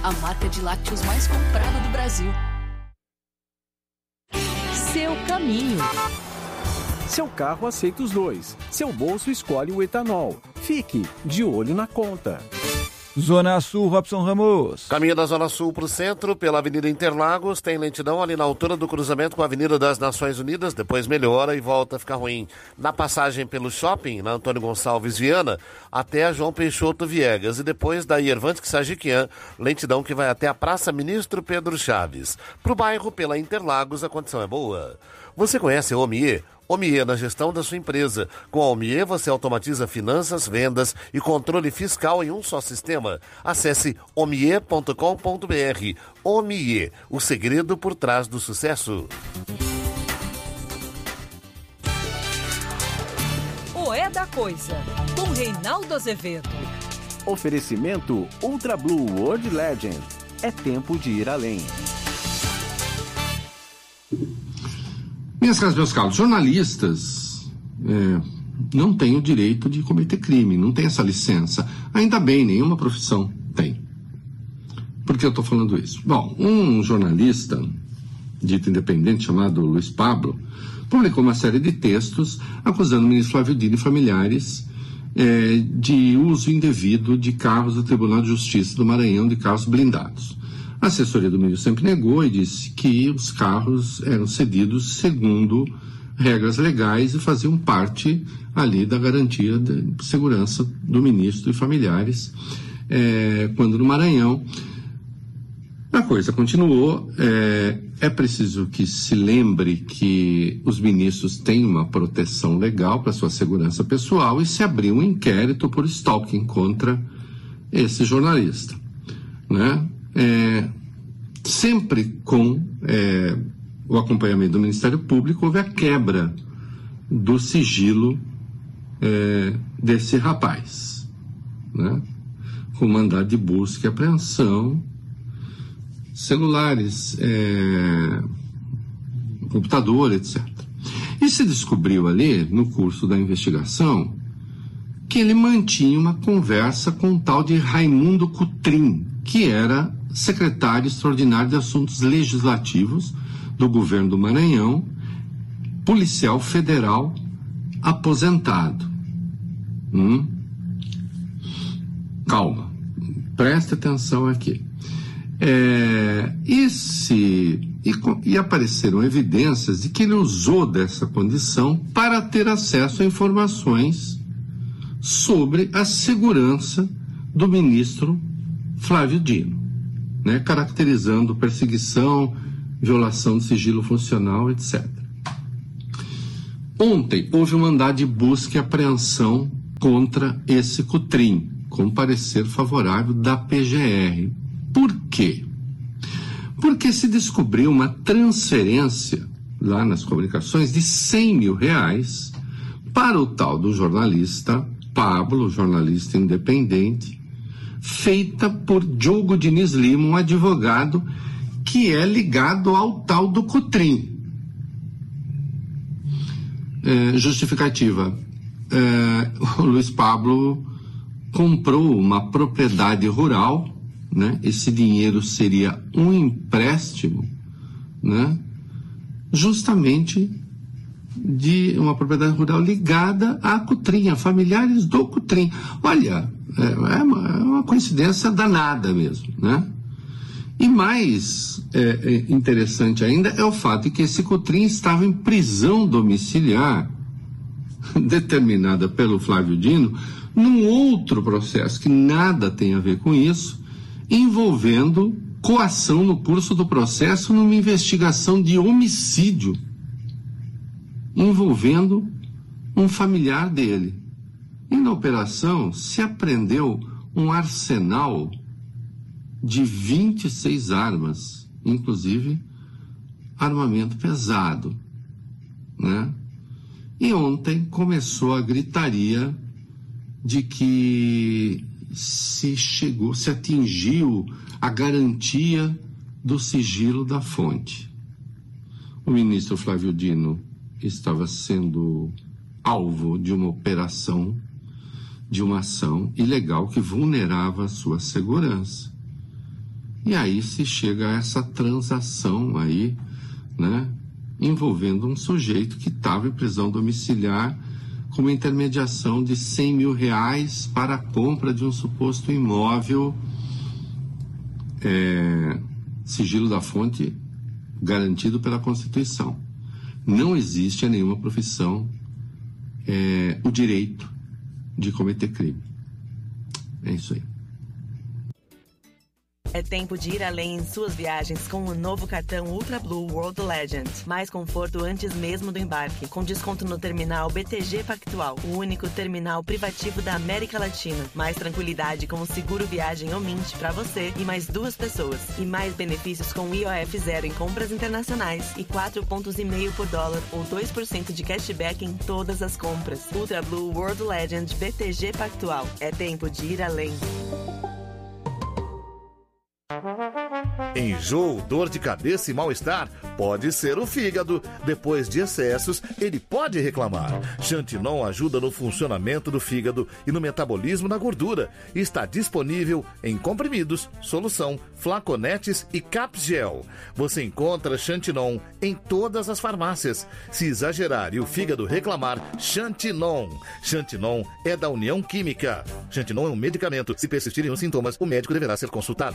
a marca de lácteos mais comprada do Brasil. Seu caminho. Seu carro aceita os dois. Seu bolso escolhe o etanol. Fique de olho na conta. Zona Sul, Robson Ramos. Caminho da Zona Sul para o centro, pela Avenida Interlagos, tem lentidão ali na altura do cruzamento com a Avenida das Nações Unidas, depois melhora e volta a ficar ruim. Na passagem pelo shopping, na Antônio Gonçalves Viana, até a João Peixoto Viegas, e depois da Iervante Sajiquian, lentidão que vai até a Praça Ministro Pedro Chaves. Para o bairro, pela Interlagos, a condição é boa. Você conhece a Omie? Omie na gestão da sua empresa. Com a Omie você automatiza finanças, vendas e controle fiscal em um só sistema. Acesse omie.com.br. Omie, o segredo por trás do sucesso. O É da Coisa, com Reinaldo Azevedo. Oferecimento Ultra Blue World Legend. É tempo de ir além. Minhas caras, meus caros, jornalistas não têm o direito de cometer crime, não tem essa licença. Ainda bem, nenhuma profissão tem. Por que eu estou falando isso? Bom, um jornalista dito independente chamado Luiz Pablo publicou uma série de textos acusando o ministro Flávio Dino e familiares de uso indevido de carros do Tribunal de Justiça do Maranhão, de carros blindados. A assessoria do ministro sempre negou e disse que os carros eram cedidos segundo regras legais e faziam parte ali da garantia de segurança do ministro e familiares, quando no Maranhão a coisa continuou. É preciso que se lembre que os ministros têm uma proteção legal para sua segurança pessoal e se abriu um inquérito por stalking contra esse jornalista, né? Sempre com o acompanhamento do Ministério Público, houve a quebra do sigilo desse rapaz, né? Com mandado de busca e apreensão, celulares, computador, etc. E se descobriu ali, no curso da investigação, que ele mantinha uma conversa com um tal de Raimundo Cotrim, que era secretário extraordinário de Assuntos Legislativos do governo do Maranhão, policial federal aposentado. Calma, preste atenção aqui. E apareceram evidências de que ele usou dessa condição para ter acesso a informações sobre a segurança do ministro Flávio Dino, né, caracterizando perseguição, violação do sigilo funcional, etc. Ontem houve um mandado de busca e apreensão contra esse Cotrim, com parecer favorável da PGR. Por quê? Porque se descobriu uma transferência lá nas comunicações de R$100 mil para o tal do jornalista Pablo, jornalista independente, feita por Diogo Diniz Lima, um advogado que é ligado ao tal do Cotrim. Justificativa. O Luiz Pablo comprou uma propriedade rural, né? Esse dinheiro seria um empréstimo, né? Justamente de uma propriedade rural ligada à Cotrim, a familiares do Cotrim. Olha, é uma coincidência danada mesmo, né? E mais interessante ainda é o fato de que esse Cotrim estava em prisão domiciliar, determinada pelo Flávio Dino, num outro processo que nada tem a ver com isso, envolvendo coação no curso do processo numa investigação de homicídio, envolvendo um familiar dele. E na operação se apreendeu um arsenal de 26 armas, inclusive armamento pesado, né? E ontem começou a gritaria de que se atingiu a garantia do sigilo da fonte. O ministro Flávio Dino estava sendo alvo de uma operação, de uma ação ilegal que vulnerava a sua segurança. E aí se chega a essa transação aí, né, envolvendo um sujeito que estava em prisão domiciliar com uma intermediação de R$100 mil para a compra de um suposto imóvel, sigilo da fonte garantido pela Constituição. Não existe em nenhuma profissão o direito de cometer crime. É isso aí. É tempo de ir além em suas viagens com o novo cartão Ultra Blue World Legend. Mais conforto antes mesmo do embarque, com desconto no terminal BTG Pactual, o único terminal privativo da América Latina. Mais tranquilidade com o seguro viagem Omint para você e mais 2 pessoas. E mais benefícios com IOF zero em compras internacionais e 4,5 pontos por dólar ou 2% de cashback em todas as compras. Ultra Blue World Legend BTG Pactual. É tempo de ir além. Enjoo, dor de cabeça e mal-estar pode ser o fígado. Depois de excessos, ele pode reclamar. Xantinon ajuda no funcionamento do fígado e no metabolismo da gordura. Está disponível em comprimidos, solução, flaconetes e capgel. Você encontra Xantinon em todas as farmácias. Se exagerar e o fígado reclamar, Xantinon. Xantinon é da União Química. Xantinon é um medicamento. Se persistirem os sintomas, o médico deverá ser consultado.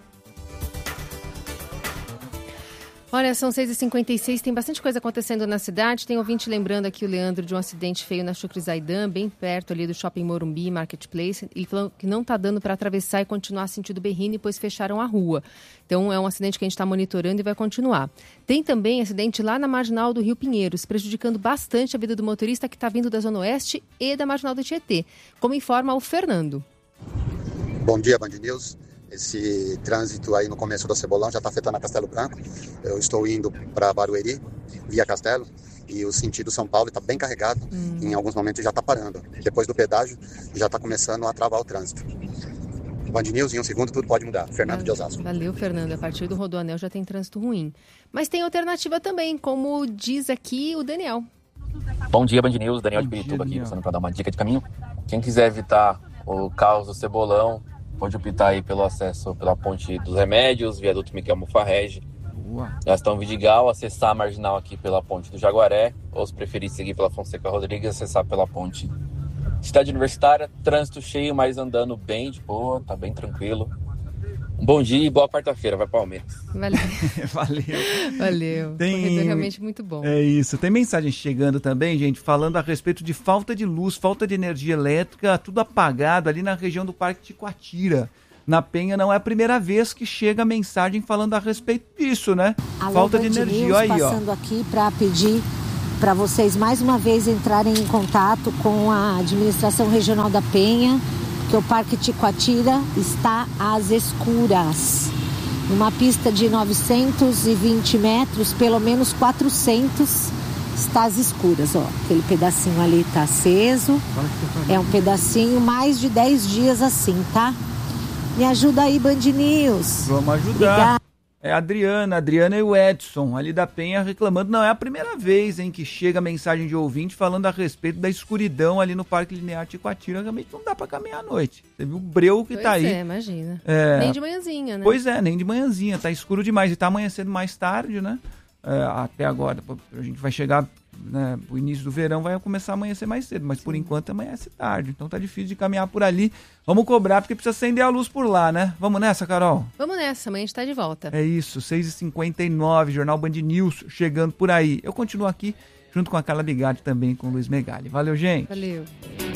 Olha, são 6h56, tem bastante coisa acontecendo na cidade. Tem ouvinte lembrando aqui o Leandro de um acidente feio na Chucre Zaidan, bem perto ali do Shopping Morumbi, Marketplace. Ele falou que não está dando para atravessar e continuar sentido Berrini, pois fecharam a rua. Então é um acidente que a gente está monitorando e vai continuar. Tem também acidente lá na Marginal do Rio Pinheiros, prejudicando bastante a vida do motorista que está vindo da Zona Oeste e da Marginal do Tietê, como informa o Fernando. Bom dia, Band News. Esse trânsito aí no começo do Cebolão já está afetando a Castelo Branco. Eu estou indo para Barueri, via Castelo, e o sentido São Paulo está bem carregado. Em alguns momentos já está parando. Depois do pedágio, já está começando a travar o trânsito. Band News, em um segundo, tudo pode mudar. Fernando de Osasco. Valeu, Fernando. A partir do Rodoanel já tem trânsito ruim. Mas tem alternativa também, como diz aqui o Daniel. Bom dia, Band News. Daniel de Pirituba aqui, passando para dar uma dica de caminho. Quem quiser evitar o caos do Cebolão, pode optar aí pelo acesso pela Ponte dos Remédios, viaduto Miquel Mufarrege, Gastão Vidigal, acessar a Marginal aqui pela Ponte do Jaguaré, ou se preferir seguir pela Fonseca Rodrigues, acessar pela Ponte Cidade Universitária. Trânsito cheio, mas andando bem de boa, tá bem tranquilo. Um bom dia e boa quarta-feira, vai Palmeiras. Valeu. Valeu. Corredor realmente muito bom. É isso. Tem mensagem chegando também, gente, falando a respeito de falta de luz, falta de energia elétrica, tudo apagado ali na região do Parque Ticoatira. Na Penha não é a primeira vez que chega mensagem falando a respeito disso, né? Alô, falta de Band energia, News, aí, passando aqui para pedir para vocês mais uma vez entrarem em contato com a administração regional da Penha, que o Parque Ticoatira está às escuras. Numa pista de 920 metros, pelo menos 400 está às escuras. Ó, aquele pedacinho ali está aceso. É um pedacinho, mais de 10 dias assim, tá? Me ajuda aí, Band News. Vamos ajudar. Obrigada. É a Adriana e o Edson, ali da Penha, reclamando. Não é a primeira vez, hein, que chega mensagem de ouvinte falando a respeito da escuridão ali no Parque Linear Ticoatira. Realmente não dá pra caminhar à noite. Você viu o breu que tá aí. Imagina. Nem de manhãzinha, né? Pois é, nem de manhãzinha. Tá escuro demais. E tá amanhecendo mais tarde, né? Até agora. A gente vai chegar, né, o início do verão vai começar a amanhecer mais cedo. Mas por enquanto amanhece tarde. Então tá difícil de caminhar por ali. Vamos cobrar porque precisa acender a luz por lá, né? Vamos nessa, Carol? Vamos nessa, amanhã a gente tá de volta. É isso, 6h59, Jornal Band News chegando por aí. Eu continuo aqui junto com a Carla Bigatti também, com o Luiz Megali. Valeu, gente. Valeu.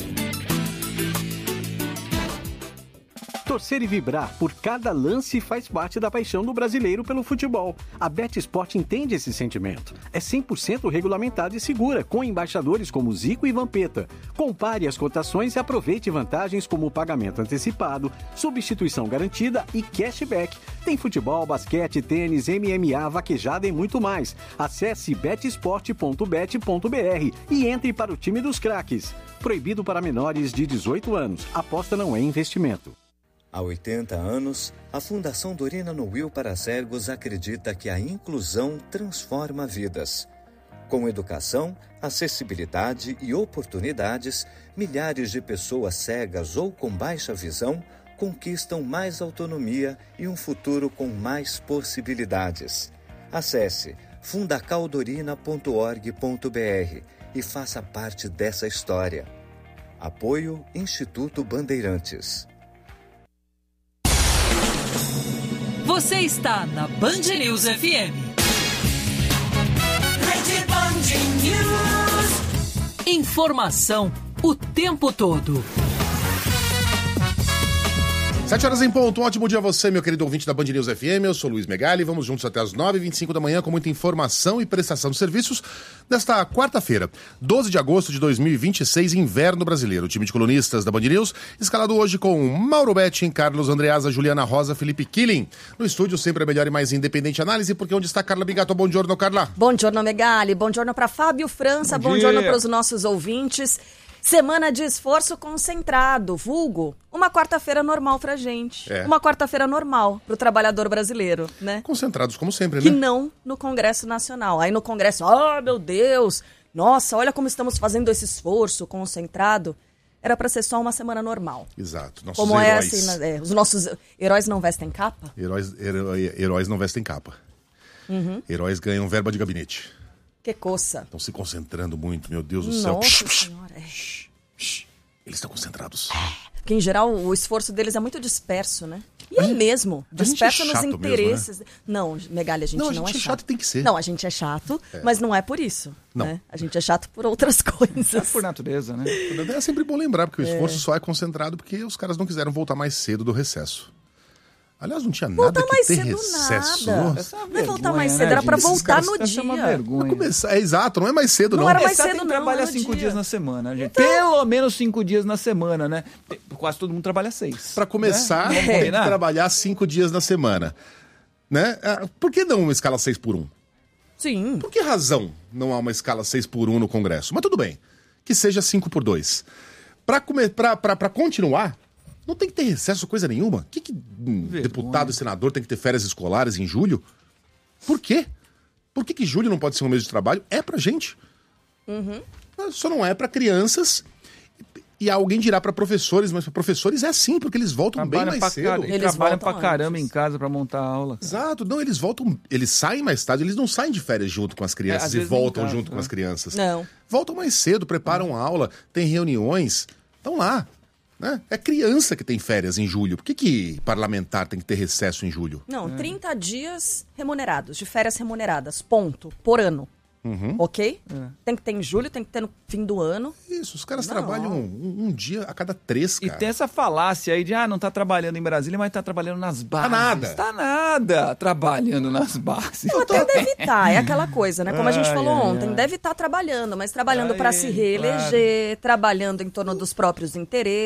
Torcer e vibrar por cada lance faz parte da paixão do brasileiro pelo futebol. A BetSport entende esse sentimento. É 100% regulamentada e segura, com embaixadores como Zico e Vampeta. Compare as cotações e aproveite vantagens como pagamento antecipado, substituição garantida e cashback. Tem futebol, basquete, tênis, MMA, vaquejada e muito mais. Acesse betsport.bet.br e entre para o time dos craques. Proibido para menores de 18 anos. Aposta não é investimento. Há 80 anos, a Fundação Dorina Noil para Cegos acredita que a inclusão transforma vidas. Com educação, acessibilidade e oportunidades, milhares de pessoas cegas ou com baixa visão conquistam mais autonomia e um futuro com mais possibilidades. Acesse fundacaldorina.org.br e faça parte dessa história. Apoio Instituto Bandeirantes. Você está na Band News FM. Rede Band News. Informação o tempo todo. 7 horas em ponto, um ótimo dia a você, meu querido ouvinte da Band News FM, eu sou Luiz Megali, vamos juntos até as 9h25 da manhã com muita informação e prestação de serviços desta quarta-feira, 12 de agosto de 2026, inverno brasileiro. O time de colunistas da Band News, escalado hoje com Mauro Betting, Carlos Andreasa, Juliana Rosa, Felipe Killing. No estúdio, sempre a melhor e mais independente análise, porque onde está Carla Bigato? Bom giorno, Carla. Bom giorno, Megali, bom giorno para Fábio França, bom giorno para os nossos ouvintes. Semana de esforço concentrado, vulgo, uma quarta-feira normal pra gente. Uma quarta-feira normal pro trabalhador brasileiro, né? Concentrados como sempre, né? Que não no Congresso Nacional. Aí no Congresso, meu Deus, nossa, olha como estamos fazendo esse esforço concentrado. Era pra ser só uma semana normal. Exato. Nossos como heróis. é assim, os nossos heróis não vestem capa? Heróis não vestem capa. Uhum. Heróis ganham verba de gabinete. Que coça. Estão se concentrando muito, meu Deus do céu. Nossa Senhora. Eles estão concentrados. Porque, em geral, o esforço deles é muito disperso, né? E é mesmo. Disperso nos interesses. Mesmo, né? Não, Megali, a gente não é chato. Tem que ser. Não, a gente é chato, mas não é por isso. Não. Né? A gente é chato por outras coisas. É por natureza, né? É sempre bom lembrar, porque o esforço só é concentrado porque os caras não quiseram voltar mais cedo do recesso. Aliás, não tinha nada que ter recesso. Não é voltar mais cedo, era pra voltar no dia. É uma vergonha. Exato, não é mais cedo, não. Não era mais cedo, tem que não. Trabalha 5 dias na semana, gente. Então... Pelo menos 5 dias na semana, né? Quase todo mundo trabalha 6. Pra começar, tem que trabalhar 5 dias na semana. Né? Por que não uma escala 6x1? Sim. Por que razão não há uma escala 6x1 no Congresso? Mas tudo bem, que seja 5x2. Pra continuar... Não tem que ter recesso, coisa nenhuma. Que deputado e senador tem que ter férias escolares em julho? Por quê? Por que julho não pode ser um mês de trabalho? É pra gente. Uhum. Só não é pra crianças. E alguém dirá pra professores, mas pra professores é assim, porque eles voltam bem mais cedo. Eles trabalham pra caramba em casa pra montar a aula. Exato. Não, eles voltam, eles saem mais tarde, eles não saem de férias junto com as crianças e voltam junto com as crianças. Não. Voltam mais cedo, preparam a aula, tem reuniões, estão lá. Né? É criança que tem férias em julho. Por que parlamentar tem que ter recesso em julho? Não, 30 dias remunerados, de férias remuneradas, ponto, por ano. Uhum. Ok? Tem que ter em julho, tem que ter no fim do ano. Isso, os caras trabalham um dia a cada 3, cara. E tem essa falácia aí de, não tá trabalhando em Brasília, mas tá trabalhando nas bases. Tá nada trabalhando nas bases. Até deve estar, é aquela coisa, né? Como a gente falou ontem, deve estar trabalhando, mas trabalhando para se reeleger, trabalhando em torno dos próprios interesses.